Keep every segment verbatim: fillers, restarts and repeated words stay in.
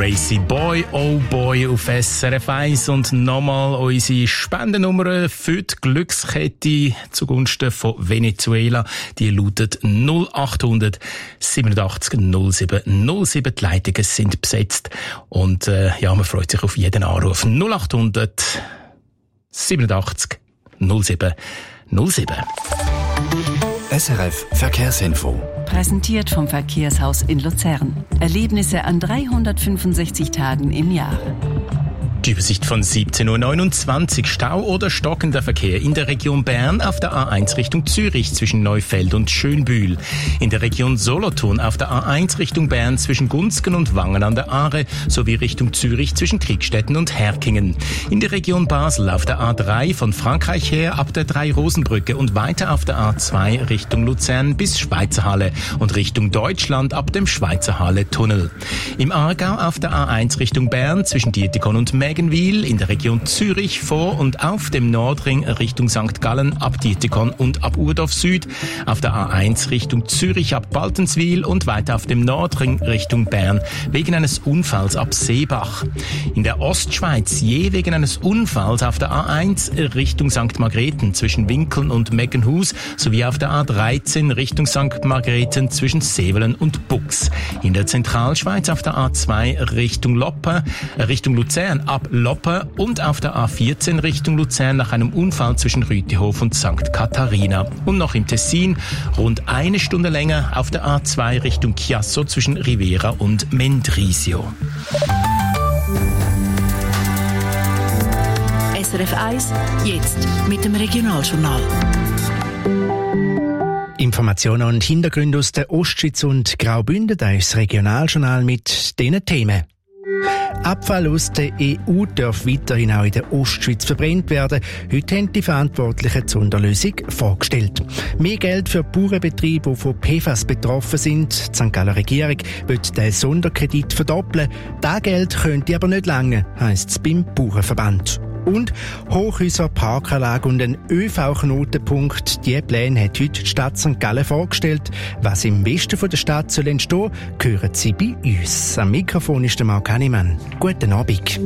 Crazy Boy, oh Boy auf S R F eins und nochmal unsere Spendennummer für die Glückskette zugunsten von Venezuela. Die lautet null achthundert siebenundachtzig null sieben null sieben. Die Leitungen sind besetzt und äh, ja, man freut sich auf jeden Anruf. null achthundert siebenundachtzig null sieben null sieben. S R F Verkehrsinfo. Präsentiert vom Verkehrshaus in Luzern. Erlebnisse an dreihundertfünfundsechzig Tagen im Jahr. Die Übersicht von siebzehn Uhr neunundzwanzig. Stau oder stockender Verkehr in der Region Bern auf der A eins Richtung Zürich zwischen Neufeld und Schönbühl. In der Region Solothurn auf der A eins Richtung Bern zwischen Gunzgen und Wangen an der Aare sowie Richtung Zürich zwischen Kriegstetten und Herkingen. In der Region Basel auf der A drei von Frankreich her ab der Drei-Rosen-Brücke und weiter auf der A zwei Richtung Luzern bis Schweizerhalle und Richtung Deutschland ab dem Schweizerhalle-Tunnel. Im Aargau auf der A eins Richtung Bern zwischen Dietikon und Mägenwil, in der Region Zürich vor und auf dem Nordring Richtung Sankt Gallen ab Dietikon und ab Urdorf Süd, auf der A eins Richtung Zürich ab Baltenswil und weiter auf dem Nordring Richtung Bern wegen eines Unfalls ab Seebach. In der Ostschweiz je wegen eines Unfalls auf der A eins Richtung Sankt Margrethen zwischen Winkeln und Meckenhus sowie auf der A dreizehn Richtung Sankt Margrethen zwischen Sevelen und Bux. In der Zentralschweiz auf der A zwei Richtung Loppe, Richtung Luzern ab Loppe und auf der A vierzehn Richtung Luzern nach einem Unfall zwischen Rütihof und Sankt Katharina. Und noch im Tessin rund eine Stunde länger auf der A zwei Richtung Chiasso zwischen Rivera und Mendrisio. S R F eins, jetzt mit dem Regionaljournal. Informationen und Hintergründe aus der Ostschweiz und Graubünden, da ist das Regionaljournal mit diesen Themen. Abfall aus der E U darf weiterhin auch in der Ostschweiz verbrennt werden. Heute haben die Verantwortlichen die Sonderlösung vorgestellt. Mehr Geld für Bauernbetriebe, die von P F A S betroffen sind. Die Sankt Galler Regierung will den Sonderkredit verdoppeln. Das Geld könnte aber nicht lange, heisst es beim Bauernverband. Und Hochhäuser, Parkanlage und ein Ö V-Knotenpunkt. Diese Pläne hat heute die Stadt Sankt Gallen vorgestellt. Was im Westen der Stadt soll entstehen, hören Sie bei uns. Am Mikrofon ist der Marc Hannemann. Guten Abend.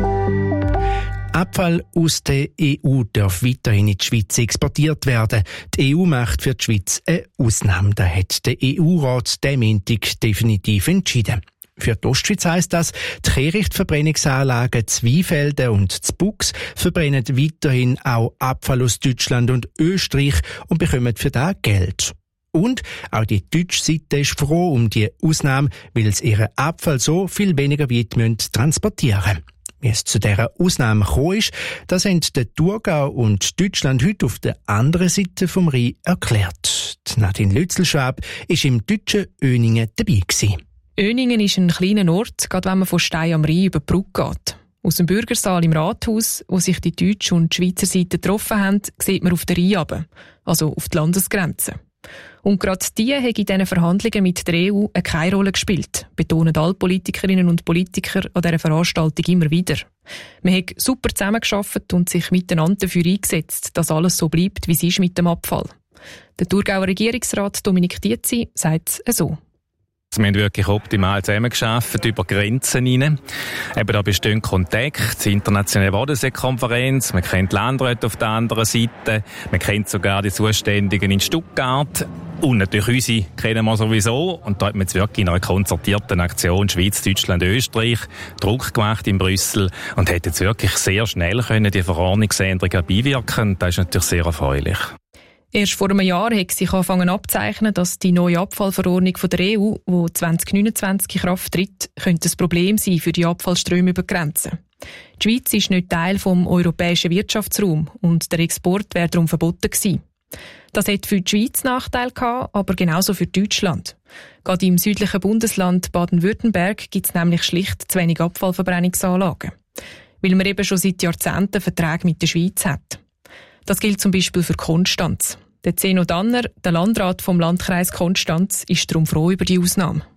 Abfall aus der E U darf weiterhin in die Schweiz exportiert werden. Die E U macht für die Schweiz eine Ausnahme. Da hat der E U-Rat den Montag definitiv entschieden. Für die Ostschweiz heisst das, die Kehrichtverbrennungsanlagen Zweifelden und Zbux verbrennen weiterhin auch Abfall aus Deutschland und Österreich und bekommen für das Geld. Und auch die deutsche Seite ist froh um die Ausnahme, weil sie ihren Abfall so viel weniger weit müssen transportieren. Wie es zu dieser Ausnahme gekommen ist, das haben der Thurgau und Deutschland heute auf der anderen Seite vom Rhein erklärt. Die Nadine Lützelschwab war im deutschen Öningen dabei gewesen. Öningen ist ein kleiner Ort, gerade wenn man von Stein am Rhein über die Brücke geht. Aus dem Bürgersaal im Rathaus, wo sich die deutsche und die Schweizer Seite getroffen haben, sieht man auf den Rhein runter, also auf die Landesgrenze. Und gerade die haben in diesen Verhandlungen mit der E U keine Rolle gespielt, betonen alle Politikerinnen und Politiker an dieser Veranstaltung immer wieder. Man hat super zusammengearbeitet und sich miteinander dafür eingesetzt, dass alles so bleibt, wie es ist mit dem Abfall. Der Thurgauer Regierungsrat Dominik Dietzi sagt es so. Wir haben wirklich optimal zusammengearbeitet über Grenzen hinein. Eben da bestehen Kontakte, die internationale Bodensee-Konferenz, man kennt die Landräte auf der anderen Seite, man kennt sogar die Zuständigen in Stuttgart und natürlich unsere kennen wir sowieso. Und da hat man jetzt wirklich in einer konzertierten Aktion Schweiz, Deutschland, Österreich Druck gemacht in Brüssel und hat jetzt wirklich sehr schnell können die Verordnungsänderungen beiwirken. Das ist natürlich sehr erfreulich. Erst vor einem Jahr hat sich angefangen abzeichnen, dass die neue Abfallverordnung von der E U, die zwanzig neunundzwanzig in Kraft tritt, könnte ein Problem sein für die Abfallströme über die Grenzen. Die Schweiz ist nicht Teil vom europäischen Wirtschaftsraum und der Export wäre darum verboten gewesen. Das hat für die Schweiz Nachteile gehabt, aber genauso für Deutschland. Gerade im südlichen Bundesland Baden-Württemberg gibt es nämlich schlicht zu wenig Abfallverbrennungsanlagen, weil man eben schon seit Jahrzehnten Verträge mit der Schweiz hat. Das gilt zum Beispiel für Konstanz. Der Zeno Danner, der Landrat vom Landkreis Konstanz, ist darum froh über die Ausnahme.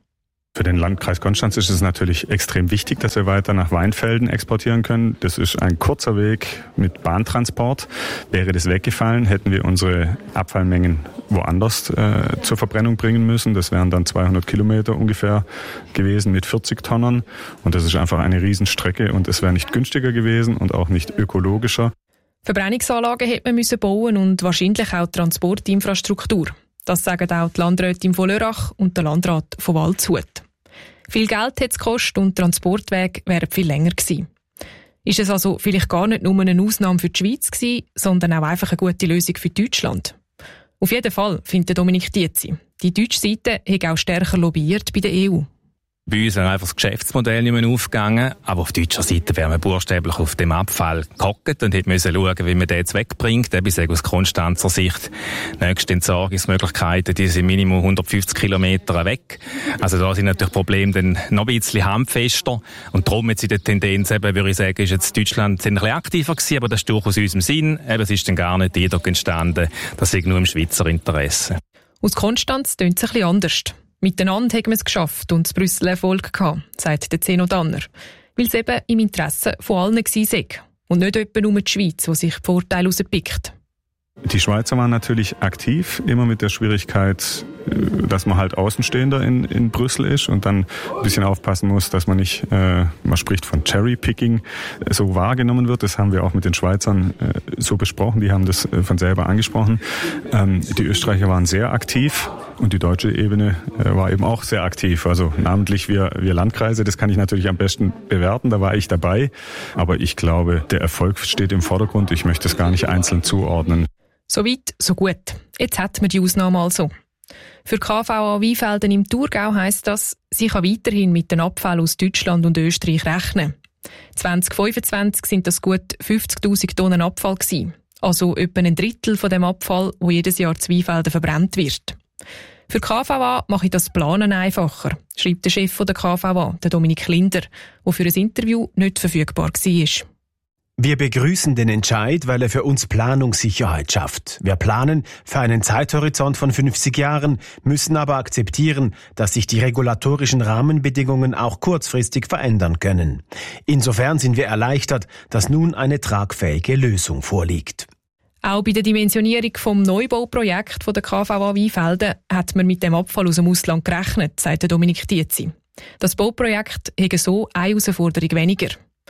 Für den Landkreis Konstanz ist es natürlich extrem wichtig, dass wir weiter nach Weinfelden exportieren können. Das ist ein kurzer Weg mit Bahntransport. Wäre das weggefallen, hätten wir unsere Abfallmengen woanders äh, zur Verbrennung bringen müssen. Das wären dann zweihundert Kilometer ungefähr gewesen mit vierzig Tonnen. Und das ist einfach eine Riesenstrecke und es wäre nicht günstiger gewesen und auch nicht ökologischer. Verbrennungsanlagen hätte man müssen bauen und wahrscheinlich auch Transportinfrastruktur. Das sagen auch die Landrätin von Lörrach und der Landrat von Waldshut. Viel Geld hat es gekostet und Transportwege wären viel länger gewesen. Ist es also vielleicht gar nicht nur eine Ausnahme für die Schweiz gewesen, sondern auch einfach eine gute Lösung für Deutschland? Auf jeden Fall, findet Dominik Dietzi. Die deutsche Seite hat auch stärker lobbyiert bei der E U. Bei uns ist einfach das Geschäftsmodell nicht mehr aufgegangen, aber auf deutscher Seite wären wir buchstäblich auf dem Abfall gehockt und hätten müssen schauen, wie man den jetzt wegbringt. Ich sage aus Konstanzer Sicht, nächste Entsorgungsmöglichkeiten, die sind Minimum hundertfünfzig Kilometer weg. Also da sind natürlich Probleme dann noch ein bisschen handfester. Und darum jetzt in der Tendenz, eben, würde ich sagen, ist jetzt Deutschland ein bisschen aktiver gewesen, aber das ist durchaus unserem Sinn. Eben, es ist dann gar nicht Eindruck entstanden, das ist nur im Schweizer Interesse. Aus Konstanz tönt es ein bisschen anders. Miteinander haben wir es geschafft und in Brüssel Erfolg gehabt, sagt der Zeno Danner. Weil es eben im Interesse von allen war und nicht etwa nur die Schweiz, die sich die Vorteile rauspickt. Die Schweizer waren natürlich aktiv, immer mit der Schwierigkeit, dass man halt Außenstehender in, in Brüssel ist und dann ein bisschen aufpassen muss, dass man nicht, äh, man spricht von Cherry-Picking, so wahrgenommen wird. Das haben wir auch mit den Schweizern äh, so besprochen, die haben das äh, von selber angesprochen. Ähm, die Österreicher waren sehr aktiv und die deutsche Ebene äh, war eben auch sehr aktiv. Also namentlich wir, wir Landkreise, das kann ich natürlich am besten bewerten, da war ich dabei. Aber ich glaube, der Erfolg steht im Vordergrund. Ich möchte es gar nicht einzeln zuordnen. So weit, so gut. Jetzt hat man die Ausnahme also. Für K V A Weinfelden im Thurgau heisst das, sie kann weiterhin mit den Abfällen aus Deutschland und Österreich rechnen. zwanzig fünfundzwanzig sind das gut fünfzigtausend Tonnen Abfall gewesen. Also etwa ein Drittel von dem Abfall, wo jedes Jahr in Weinfelden verbrannt wird. Für K V A mache ich das Planen einfacher, schreibt der Chef der K V A, der Dominik Linder, der für ein Interview nicht verfügbar war. Wir begrüßen den Entscheid, weil er für uns Planungssicherheit schafft. Wir planen für einen Zeithorizont von fünfzig Jahren, müssen aber akzeptieren, dass sich die regulatorischen Rahmenbedingungen auch kurzfristig verändern können. Insofern sind wir erleichtert, dass nun eine tragfähige Lösung vorliegt. Auch bei der Dimensionierung vom Neubauprojekt der K V A Weinfelden hat man mit dem Abfall aus dem Ausland gerechnet, sagt Dominik Dietzi. Das Bauprojekt hätte so eine Herausforderung weniger.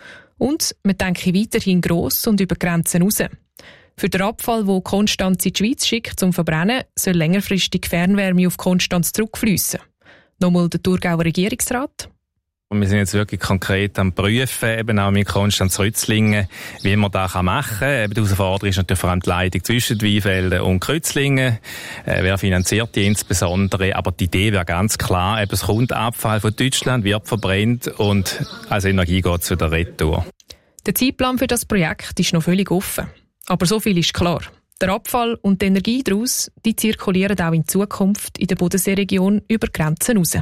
Und man denke weiterhin gross und über Grenzen raus. Für den Abfall, den Konstanz in die Schweiz schickt zum Verbrennen, soll längerfristig Fernwärme auf Konstanz zurückfliessen. Nochmal der Thurgauer Regierungsrat. Wir sind jetzt wirklich konkret am Prüfen, eben auch mit Konstanz Rützlingen, wie man das machen kann. Eben die Herausforderung ist natürlich vor allem die Leitung zwischen Weinfelden und Rützlingen. Äh, wer finanziert die insbesondere? Aber die Idee wäre ganz klar, eben es kommt Abfall von Deutschland, wird verbrennt und als Energie geht es wieder retour. Der Zeitplan für das Projekt ist noch völlig offen. Aber so viel ist klar. Der Abfall und die Energie daraus, die zirkulieren auch in Zukunft in der Bodenseeregion über Grenzen raus.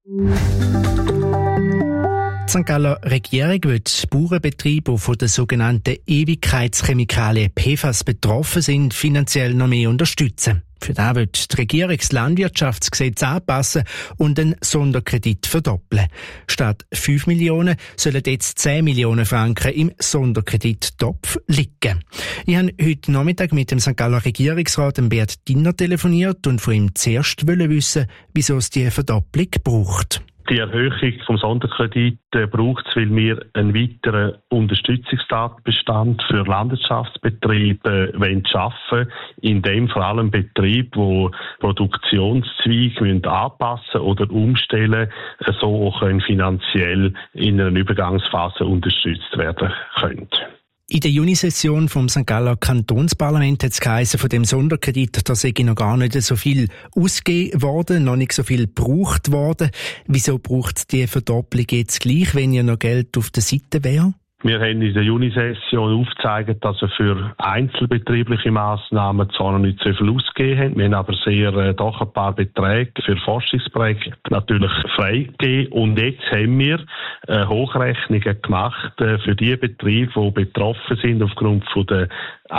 Die Sankt Galler Regierung will Bauernbetriebe, die von den sogenannten Ewigkeitschemikalien P F A S betroffen sind, finanziell noch mehr unterstützen. Für das wird die Regierung das Landwirtschaftsgesetz anpassen und einen Sonderkredit verdoppeln. Statt fünf Millionen sollen jetzt zehn Millionen Franken im Sonderkredittopf liegen. Ich habe heute Nachmittag mit dem Sankt Galler Regierungsrat Bert Dinner telefoniert und von ihm zuerst wissen, wieso es diese Verdopplung braucht. Die Erhöhung vom Sonderkredit äh, braucht es, weil wir einen weiteren Unterstützungstatbestand für Landwirtschaftsbetriebe äh, wollen schaffen, in dem vor allem Betriebe, die Produktionszweige anpassen oder umstellen, äh, so auch können finanziell in einer Übergangsphase unterstützt werden können. In der Junisession vom Sankt Galler Kantonsparlament hat es geheißen, von dem Sonderkredit, da sei noch gar nicht so viel ausgegeben worden, noch nicht so viel gebraucht worden. Wieso braucht die Verdopplung jetzt gleich, wenn ja noch Geld auf der Seite wäre? Wir haben in der Junisession aufgezeigt, dass wir für einzelbetriebliche Massnahmen zwar noch nicht so viel ausgegeben haben. Wir haben aber sehr, äh, doch ein paar Beträge für Forschungsprojekte natürlich freigegeben. Und jetzt haben wir äh, Hochrechnungen gemacht äh, für die Betriebe, die betroffen sind aufgrund von der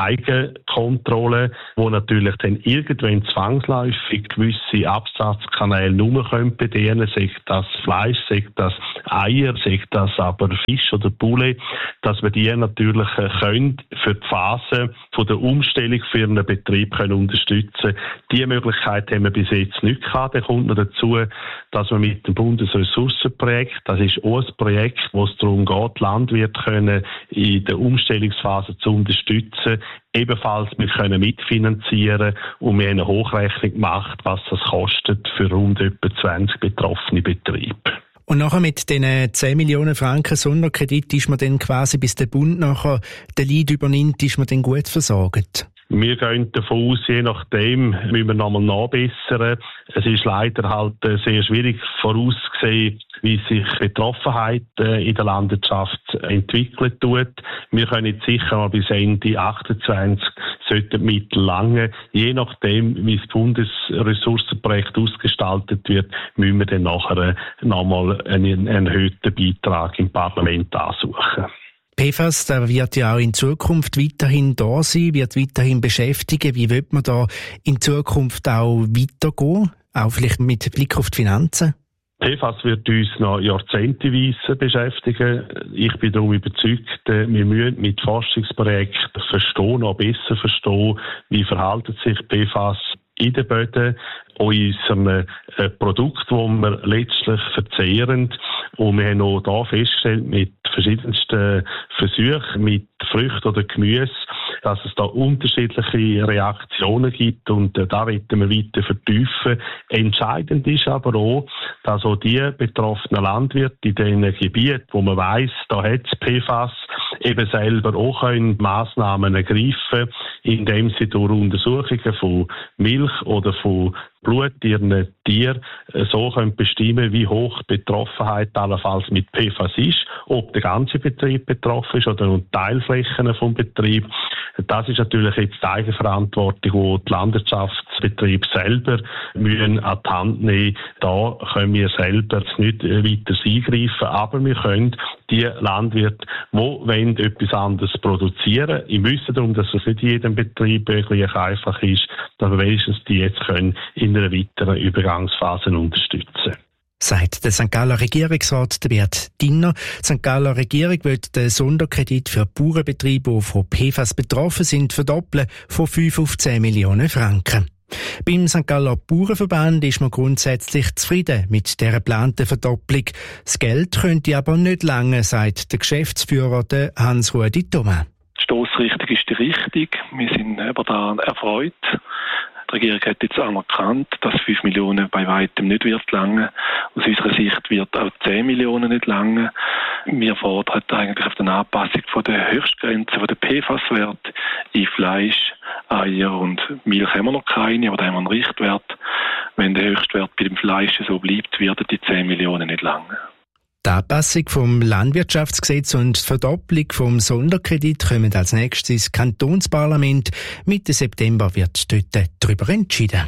Eigenkontrolle, wo natürlich dann irgendwann zwangsläufig gewisse Absatzkanäle nur können bedienen, sei das Fleisch, sei das Eier, sei das aber Fisch oder Poulet, dass wir die natürlich können für die Phase von der Umstellung für einen Betrieb können unterstützen. Die Möglichkeit haben wir bis jetzt nicht gehabt. Da kommt noch dazu, dass wir mit dem Bundesressourcenprojekt, das ist auch ein Projekt, wo es darum geht, Landwirte können in der Umstellungsphase zu unterstützen, ebenfalls wir können mitfinanzieren und wir haben eine Hochrechnung gemacht, was das kostet für rund etwa zwanzig betroffene Betriebe. Und nachher mit diesen zehn Millionen Franken Sonderkredit ist man dann quasi, bis der Bund nachher den Lead übernimmt, ist man dann gut versorgt? Wir gehen davon aus, je nachdem müssen wir nochmal nachbessern. Es ist leider halt sehr schwierig vorauszusehen, wie sich Betroffenheit in der Landwirtschaft entwickelt tut. Wir können jetzt sicher mal bis Ende achtundzwanzig sollten Mittel lange. Je nachdem, wie das Bundesressourcenprojekt ausgestaltet wird, müssen wir dann nachher nochmal einen erhöhten Beitrag im Parlament ansuchen. P F A S, der wird ja auch in Zukunft weiterhin da sein, wird weiterhin beschäftigen. Wie wird man da in Zukunft auch weitergehen? Auch vielleicht mit Blick auf die Finanzen? P F A S wird uns noch jahrzehnteweise beschäftigen. Ich bin darum überzeugt, wir müssen mit Forschungsprojekten verstehen, noch besser verstehen, wie verhalten sich P F A S in den Böden, auch in unserem äh, Produkt, das wir letztlich verzehren. Und wir haben auch hier festgestellt, mit verschiedensten Versuchen, mit Früchten oder Gemüse, dass es da unterschiedliche Reaktionen gibt und äh, da wollen wir weiter vertiefen. Entscheidend ist aber auch, dass auch die betroffenen Landwirte in den Gebieten, wo man weiss, da hat es P F A S, eben selber auch können Massnahmen ergreifen, indem sie durch Untersuchungen von Milch oder von Blut ihren Tieren so können bestimmen, wie hoch die Betroffenheit allenfalls mit P F A S ist, ob der ganze Betrieb betroffen ist oder nur Teilflächen vom Betrieb. Das ist natürlich jetzt die Eigenverantwortung, die die Landwirtschaftsbetriebe selber müssen an die Hand nehmen. Da können wir selber nicht weiter eingreifen, aber wir können die Landwirte, die wollen, etwas anderes produzieren, im Wissen darum, dass es nicht in jedem Betrieb wirklich einfach ist, dass wir wenigstens die jetzt können in einer weiteren Übergangsphase unterstützen. Sagt der Sankt Galler Regierungsrat Bert Dinner. Die Sankt Galler Regierung will den Sonderkredit für Bauernbetriebe, die von P F A S betroffen sind, verdoppeln von fünf auf zehn Millionen Franken. Beim Sankt Galler Bauernverband ist man grundsätzlich zufrieden mit dieser geplanten Verdopplung. Das Geld könnte aber nicht lange, sagt der Geschäftsführer Hans-Rudi Thomas. Die Stossrichtung ist die Richtung. Wir sind über da erfreut. Die Regierung hat jetzt anerkannt, dass fünf Millionen bei weitem nicht wird lange. Aus unserer Sicht wird auch zehn Millionen nicht lange. Wir fordern eigentlich auf die Anpassung von der Höchstgrenze von der P F A S-Wert in Fleisch, Eier und Milch haben wir noch keine, aber da haben wir einen Richtwert. Wenn der Höchstwert bei dem Fleisch so bleibt, werden die zehn Millionen nicht lange. Die Anpassung vom Landwirtschaftsgesetz und die Verdopplung vom Sonderkredit kommen als nächstes ins Kantonsparlament. Mitte September wird dort darüber entschieden.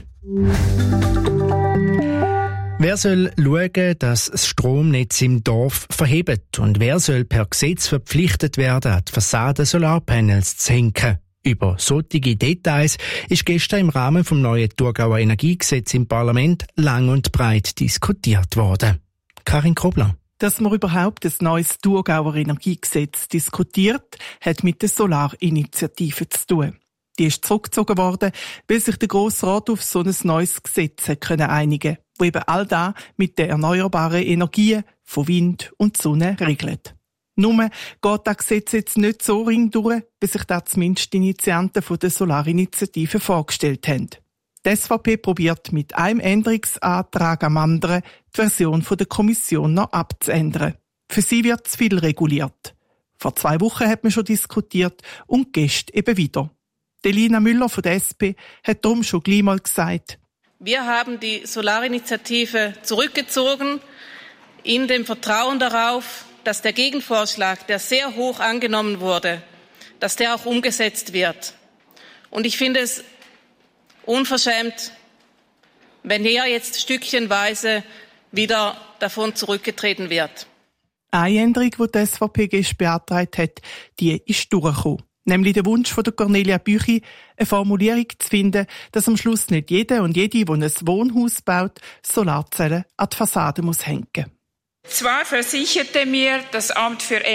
Wer soll schauen, dass das Stromnetz im Dorf verhebt? Und wer soll per Gesetz verpflichtet werden, an die Fassade Solarpanels zu hängen? Über solche Details ist gestern im Rahmen vom neuen Thurgauer Energiegesetz im Parlament lang und breit diskutiert worden. Karin Kobler. Dass man überhaupt ein neues Thurgauer Energiegesetz diskutiert, hat mit der Solarinitiative zu tun. Die ist zurückgezogen worden, weil sich der Grosse Rat auf so ein neues Gesetz können einigen konnte, das eben all das mit den erneuerbaren Energien von Wind und Sonne regelt. Nur geht das Gesetz jetzt nicht so ring durch, wie sich das zumindest die Initianten von der Solarinitiative vorgestellt haben. Die S V P probiert mit einem Änderungsantrag am anderen die Version der Kommission noch abzuändern. Für sie wird zu viel reguliert. Vor zwei Wochen hat man schon diskutiert und gestern eben wieder. Delina Müller von der S P hat darum schon gleich mal gesagt: Wir haben die Solarinitiative zurückgezogen in dem Vertrauen darauf, dass der Gegenvorschlag, der sehr hoch angenommen wurde, dass der auch umgesetzt wird. Und ich finde es unverschämt, wenn er jetzt stückchenweise wieder davon zurückgetreten wird. Eine Änderung, die die S V P gestern beantragt hat, die ist durchgekommen. Nämlich der Wunsch von der Cornelia Büchi, eine Formulierung zu finden, dass am Schluss nicht jeder und jede, der ein Wohnhaus baut, Solarzellen an die Fassade muss hängen. Zwar versicherte mir das Amt für